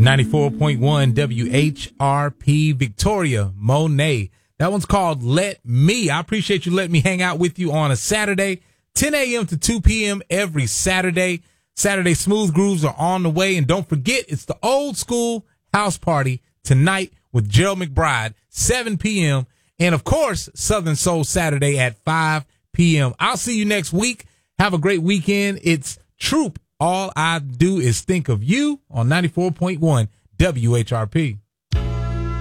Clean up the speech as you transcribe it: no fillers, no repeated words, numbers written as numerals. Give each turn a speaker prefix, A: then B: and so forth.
A: 94.1 WHRP Victoria, Monet. That one's called Let Me. I appreciate you letting me hang out with you on a Saturday, 10 a.m. to 2 p.m. every Saturday. Saturday Smooth Grooves are on the way. And don't forget, it's the old school house party tonight with Gerald McBride, 7 p.m. And, of course, Southern Soul Saturday at 5 p.m. I'll see you next week. Have a great weekend. It's Troop. All I Do Is Think of You on 94.1 WHRP.